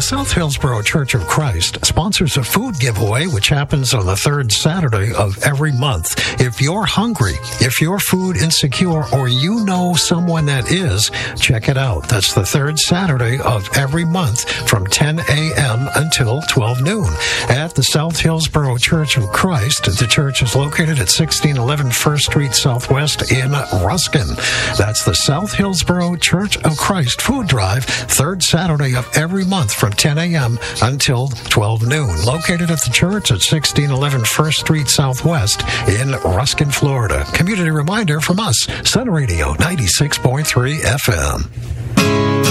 South Hillsboro Church of Christ sponsors a food giveaway which happens on the third Saturday of every month. If you're hungry, if you're food insecure, or you know someone that is, check it out. That's the third Saturday of every month from 10 a.m. until 12 noon at the South Hillsboro Church of Christ. The church is located at 1611 First Street Southwest in Ruskin. That's the South Hillsboro Church of Christ Food Drive, third Saturday of every month from 10 a.m. until 12 noon. Located at the church at 1611 First Street Southwest in Ruskin, Florida. Community reminder from us, Sun Radio 96.3 FM.